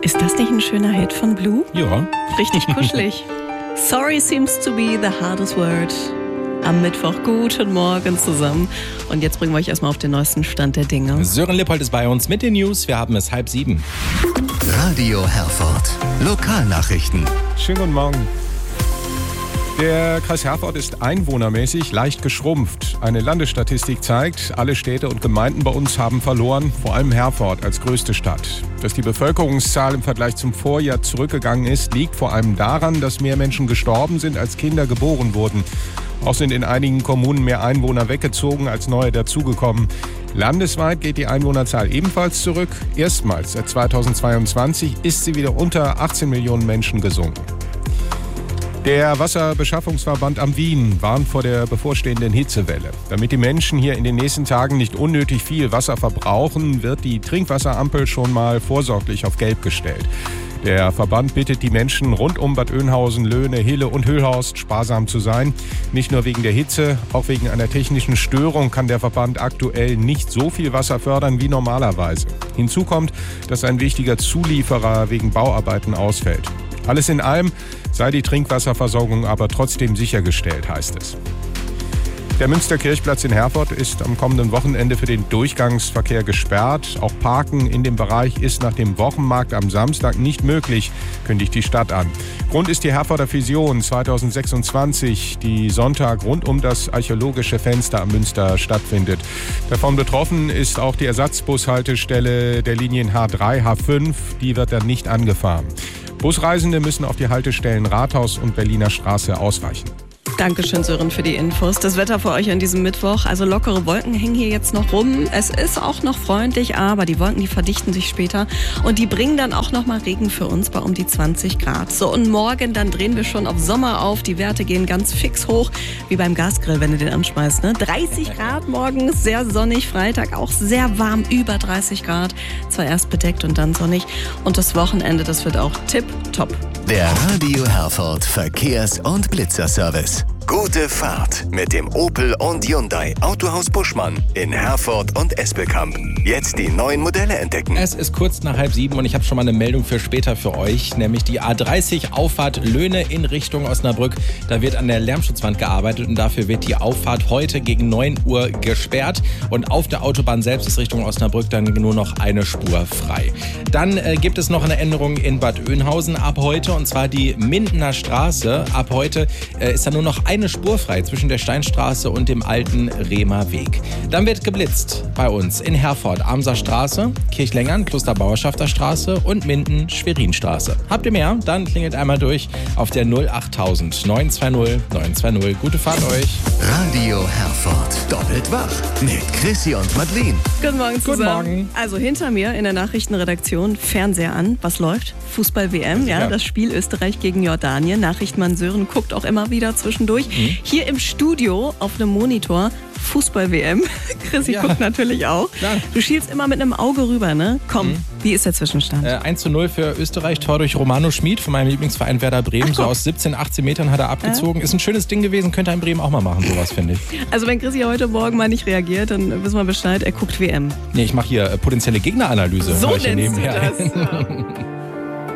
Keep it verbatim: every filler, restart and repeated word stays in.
Ist das nicht ein schöner Hit von Blue? Ja. Richtig kuschelig. Sorry seems to be the hardest word. Am Mittwoch guten Morgen zusammen. Und jetzt bringen wir euch erstmal auf den neuesten Stand der Dinge. Sören Lippold ist bei uns mit den News. Wir haben es halb sieben. Radio Herford. Lokalnachrichten. Schönen guten Morgen. Der Kreis Herford ist einwohnermäßig leicht geschrumpft. Eine Landesstatistik zeigt, alle Städte und Gemeinden bei uns haben verloren, vor allem Herford als größte Stadt. Dass die Bevölkerungszahl im Vergleich zum Vorjahr zurückgegangen ist, liegt vor allem daran, dass mehr Menschen gestorben sind, als Kinder geboren wurden. Auch sind in einigen Kommunen mehr Einwohner weggezogen, als neue dazugekommen. Landesweit geht die Einwohnerzahl ebenfalls zurück. Erstmals seit zweitausendzweiundzwanzig ist sie wieder unter achtzehn Millionen Menschen gesunken. Der Wasserbeschaffungsverband am Wien warnt vor der bevorstehenden Hitzewelle. Damit die Menschen hier in den nächsten Tagen nicht unnötig viel Wasser verbrauchen, wird die Trinkwasserampel schon mal vorsorglich auf Gelb gestellt. Der Verband bittet die Menschen rund um Bad Oeynhausen, Löhne, Hille und Hüllhorst sparsam zu sein. Nicht nur wegen der Hitze, auch wegen einer technischen Störung kann der Verband aktuell nicht so viel Wasser fördern wie normalerweise. Hinzu kommt, dass ein wichtiger Zulieferer wegen Bauarbeiten ausfällt. Alles in allem sei die Trinkwasserversorgung aber trotzdem sichergestellt, heißt es. Der Münsterkirchplatz in Herford ist am kommenden Wochenende für den Durchgangsverkehr gesperrt. Auch Parken in dem Bereich ist nach dem Wochenmarkt am Samstag nicht möglich, kündigt die Stadt an. Grund ist die Herforder Vision zweitausendsechsundzwanzig, die Sonntag rund um das archäologische Fenster am Münster stattfindet. Davon betroffen ist auch die Ersatzbushaltestelle der Linien H drei, H fünf. Die wird dann nicht angefahren. Busreisende müssen auf die Haltestellen Rathaus und Berliner Straße ausweichen. Dankeschön, Sören, für die Infos. Das Wetter für euch an diesem Mittwoch. Also lockere Wolken hängen hier jetzt noch rum. Es ist auch noch freundlich, aber die Wolken, die verdichten sich später. Und die bringen dann auch noch mal Regen für uns bei um die zwanzig Grad. So, und morgen, dann drehen wir schon auf Sommer auf. Die Werte gehen ganz fix hoch, wie beim Gasgrill, wenn du den anschmeißt. Ne? dreißig Grad morgens, sehr sonnig. Freitag auch sehr warm, über dreißig Grad. Zwar erst bedeckt und dann sonnig. Und das Wochenende, das wird auch tipptopp. Der Radio Herford Verkehrs- und Blitzerservice. Gute Fahrt mit dem Opel und Hyundai Autohaus Buschmann in Herford und Espelkamp. Jetzt die neuen Modelle entdecken. Es ist kurz nach halb sieben und ich habe schon mal eine Meldung für später für euch, nämlich die A dreißig Auffahrt Löhne in Richtung Osnabrück. Da wird an der Lärmschutzwand gearbeitet und dafür wird die Auffahrt heute gegen neun Uhr gesperrt. Und auf der Autobahn selbst ist Richtung Osnabrück dann nur noch eine Spur frei. Dann äh, gibt es noch eine Änderung in Bad Oeynhausen ab heute, und zwar die Mindener Straße. Ab heute äh, ist da nur noch eine Spur frei zwischen der Steinstraße und dem alten Rehmer Weg. Dann wird geblitzt bei uns in Herford, Amser Straße, Kirchlengern, Klosterbauerschafter Straße und Minden, Schwerin-Straße. Habt ihr mehr? Dann klingelt einmal durch auf der null achttausend neun zwei null neun zwei null. Gute Fahrt euch. Radio Herford. Doppelt wach mit Chrissy und Madeleine. Guten Morgen zusammen. Guten Morgen. Also hinter mir in der Nachrichtenredaktion Fernseher an. Was läuft? Fußball-W M, ja, Ja. das Spiel Österreich gegen Jordanien. Nachrichtenmann Sören guckt auch immer wieder zwischendurch. Mhm. Hier im Studio auf einem Monitor Fußball-W M. Chrissy Ja. guckt natürlich auch. Klar. Du schielst immer mit einem Auge rüber, ne? Komm, mhm. Wie ist der Zwischenstand? Äh, eins zu null für Österreich, Tor durch Romano Schmid von meinem Lieblingsverein Werder Bremen. Ach, so aus siebzehn, achtzehn Metern hat er abgezogen. Ist ein schönes Ding gewesen, könnte ein Bremen auch mal machen, sowas finde ich. Also wenn Chrissy heute Morgen mal nicht reagiert, dann wissen wir Bescheid, er guckt W M. Nee, ich mache hier äh, potenzielle Gegneranalyse. So Hör ich hier nennst du nebenher. das. Ja.